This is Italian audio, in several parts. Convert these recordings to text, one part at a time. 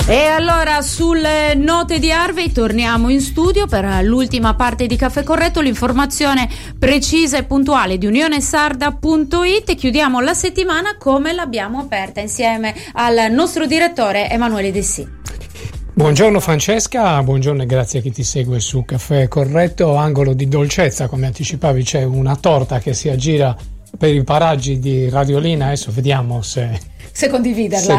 E allora sulle note di Harvey torniamo in studio per l'ultima parte di Caffè Corretto, l'informazione precisa e puntuale di unionesarda.it, e chiudiamo la settimana come l'abbiamo aperta insieme al nostro direttore Emanuele Dessì. Buongiorno Francesca, buongiorno e grazie a chi ti segue su Caffè Corretto. Angolo di dolcezza, come anticipavi, c'è una torta che si aggira per i paraggi di Radiolina, adesso vediamo se condividerla.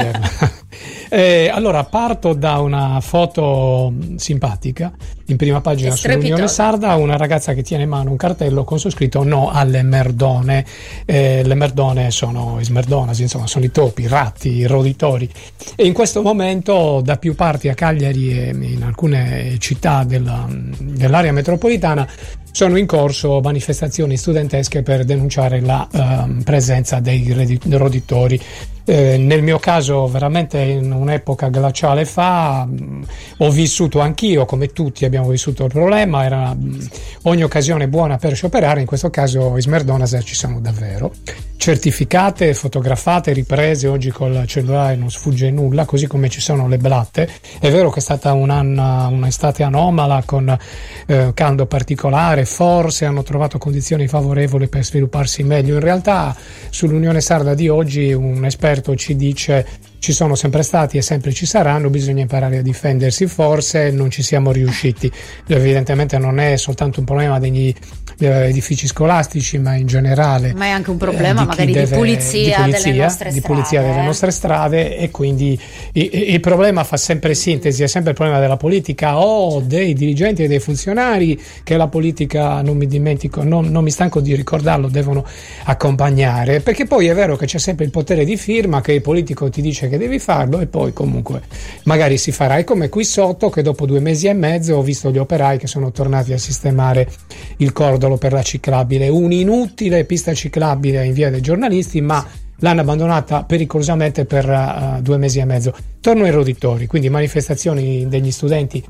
Allora parto da una foto simpatica in prima pagina sull'Unione Sarda, una ragazza che tiene in mano un cartello con su scritto no alle merdone. Le merdone sono i smerdonasi, insomma sono i topi, i ratti, i roditori, e in questo momento da più parti a Cagliari e in alcune città dell'area metropolitana sono in corso manifestazioni studentesche per denunciare la presenza dei roditori. Nel mio caso veramente in un'epoca glaciale fa ho vissuto anch'io, come tutti abbiamo vissuto il problema, era ogni occasione buona per scioperare. In questo caso i Smerdonas ci sono davvero, certificate, fotografate, riprese, oggi col cellulare non sfugge nulla, così come ci sono le blatte. È vero che è stata un'estate anomala con caldo particolare, forse hanno trovato condizioni favorevoli per svilupparsi meglio. In realtà sull'Unione Sarda di oggi un esperto ci dice: ci sono sempre stati e sempre ci saranno, bisogna imparare a difendersi. Forse non ci siamo riusciti, evidentemente non è soltanto un problema degli edifici scolastici, ma in generale, ma è anche un problema magari di pulizia delle nostre strade, e quindi il problema fa sempre sintesi, è sempre il problema della politica o dei dirigenti e dei funzionari, che la politica, non mi dimentico, non mi stanco di ricordarlo, devono accompagnare, perché poi è vero che c'è sempre il potere di firma, che il politico ti dice che devi farlo e poi comunque magari si farà. È come qui sotto, che dopo 2 mesi e mezzo ho visto gli operai che sono tornati a sistemare il cordolo per la ciclabile, un'inutile pista ciclabile in via dei Giornalisti, ma l'hanno abbandonata pericolosamente per 2 mesi e mezzo. Torno ai roditori, quindi manifestazioni degli studenti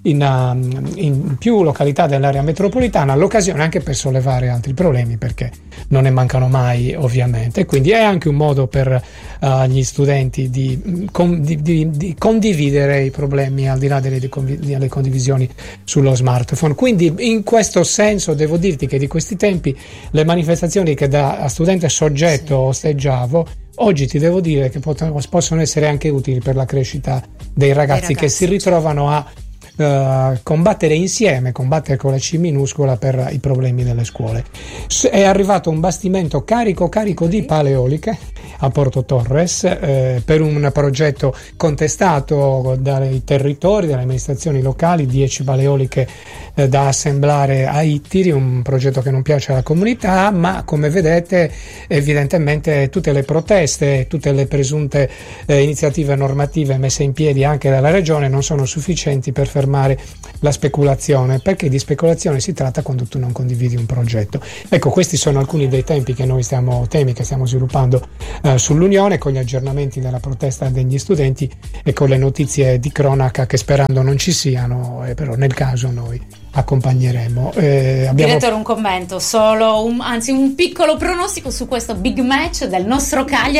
in più località dell'area metropolitana, l'occasione anche per sollevare altri problemi, perché non ne mancano mai ovviamente, quindi è anche un modo per gli studenti di condividere i problemi al di là delle condivisioni sullo smartphone. Quindi in questo senso devo dirti che di questi tempi le manifestazioni che da studente soggetto osteggiavo, oggi ti devo dire che possono essere anche utili per la crescita dei ragazzi che si ritrovano a combattere insieme, combattere con la C minuscola per i problemi delle scuole. È arrivato un bastimento carico di pale eoliche a Porto Torres per un progetto contestato dai territori, dalle amministrazioni locali, 10 pale eoliche da assemblare a Ittiri, un progetto che non piace alla comunità, ma come vedete evidentemente tutte le proteste, tutte le presunte iniziative normative messe in piedi anche dalla regione non sono sufficienti per fermare la speculazione, perché di speculazione si tratta quando tu non condividi un progetto. Ecco, questi sono alcuni dei temi che stiamo sviluppando sull'Unione, con gli aggiornamenti della protesta degli studenti e con le notizie di cronaca che sperando non ci siano, però nel caso noi accompagneremo. Direttore, un commento, anzi un piccolo pronostico su questo big match del nostro Cagliari